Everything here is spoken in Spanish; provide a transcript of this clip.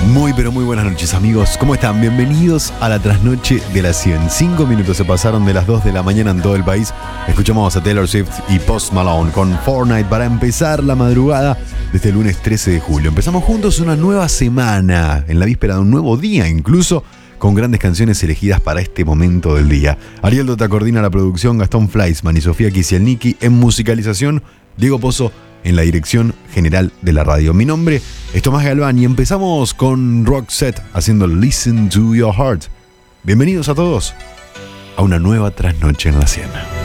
Muy pero muy buenas noches, amigos. ¿Cómo están? Bienvenidos a la trasnoche de las 100. 5 minutos se pasaron de las 2 de la mañana en todo el país. Escuchamos a Taylor Swift y Post Malone con Fortnite para empezar la madrugada de este lunes 13 de julio. Empezamos juntos una nueva semana, en la víspera de un nuevo día incluso, con grandes canciones elegidas para este momento del día. Ariel Dota coordina la producción, Gastón Fleischmann y Sofía Kisielniki en musicalización, Diego Pozo en la dirección general de la radio. Mi nombre es Tomás Galván y empezamos con Roxette haciendo Listen to Your Heart. Bienvenidos a todos a una nueva trasnoche en la 100.